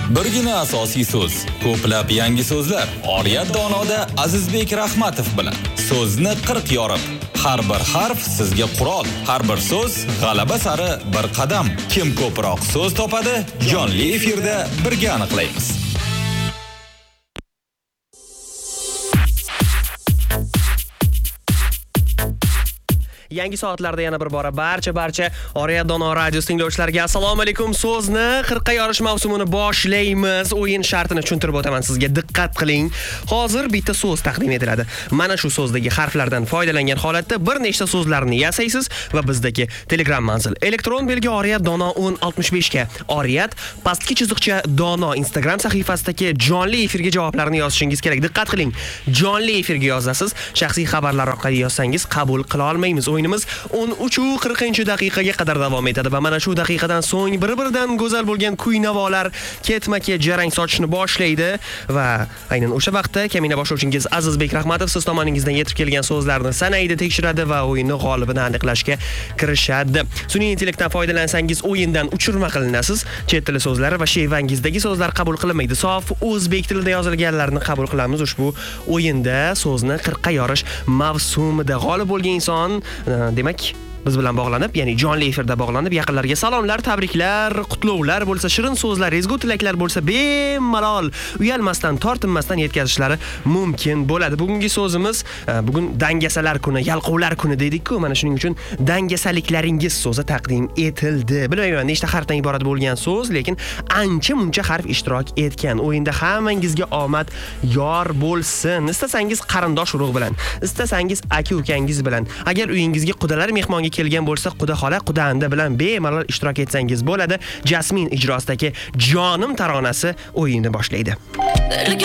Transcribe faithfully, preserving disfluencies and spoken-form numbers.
Birgina asosiy so'z, ko'plab yangi so'zlar. Oriyat Donoda Azizbek Rahmatov bilan so'zni qirq yorib. Har bir harf sizga qurol, har bir so'z g'alaba sari bir qadam. Kim ko'proq so'z topadi, jonli efirda birga aniqlaymiz. Yangi soatlarda yana bir bora barcha barcha Oriyat Dono radiosi tinglovchilariga assalomu alaykum. So'zni qirqqa yorish mavsumini boshlaymiz. O'yin shartini tushuntirib o'taman sizga. Diqqat qiling. Hozir bitta so'z taqdim etiladi. Mana shu so'zdagi harflardan foydalangan holatda bir nechta so'zlarni yasaysiz va bizdagi Telegram manzil elektron belgi Oriyat Dono o'n oltmish besh ga Oriyat pastki chiziqcha Dono Instagram sahifasidagi jonli efirga javoblarni yozishingiz kerak. Diqqat qiling. Jonli efirga yozasiz. Shaxsiy xabarlar orqali yozsangiz qabul qila olmaymiz. O'yinimiz o'n uch qirqinchi daqiqaga qadar davom etadi va mana shu daqiqadan so'ng bir-biridan go'zal bo'lgan kuy-navolar ketma-ket jarang sochishni boshlaydi va aynan o'sha vaqtda kamina boshlovchingiz Azizbek Rahmatov siz tomoningizdan yetib kelgan so'zlarni sanaydi, tekshiradi va o'yinni g'olibini aniqlashga kirishadi. Sun'iy intellektdan foydalansangiz o'yindan uchirma qilinasiz. Chet tili so'zlari va shevangizdagi so'zlar qabul qilinmaydi. Sof o'zbek tilida yozilganlarni qabul qilamiz. Ushbu o'yinda so'zni qirqqa yorish mavsumida g'olib bo'lgan inson demak biz bilan bog'lanib, ya'ni jonli efirda bog'lanib, yaqinlarga salomlar, tabriklar, qutlovlar bo'lsa, shirin so'zlar, ezgu tilaklar bo'lsa, bemalol, uyalmasdan, tortinmasdan yetkazishlari mumkin bo'ladi. Bugungi so'zimiz, bugun dangasalar kuni, yalqovlar kuni dedik-ku, mana shuning uchun dangasaliklaringiz so'zi taqdim etildi. Bilmayman nechta harfdan iborat bo'lgan so'z, lekin ancha-muncha harf ishtirok etgan. O'yinda hammangizga omad yor bo'lsin. Istasangiz qarindosh urug' bilan, istasangiz aka-ukangiz bilan, agar uyingizga qudalar mehmonga kelgan bo'lsa, quda xola, quda anda bilan bemalol ishtirok etsangiz bo'ladi. Jasmin ijrosidagi Jonim taronasi o'yinni boshlaydi.